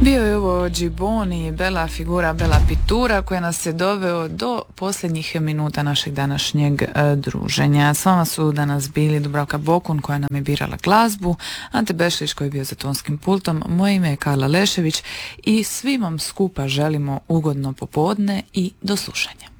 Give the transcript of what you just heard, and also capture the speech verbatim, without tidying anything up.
Bio je ovo Gibboni, Bella Figura, Bella Pittura koja nas je doveo do posljednjih minuta našeg današnjeg e, druženja. S vama su danas bili Dubravka Bokun koja nam je birala glazbu, Ante Bešlić koji je bio za tonskim pultom, moje ime je Karla Lešević i svim vam skupa želimo ugodno popodne i do slušanja.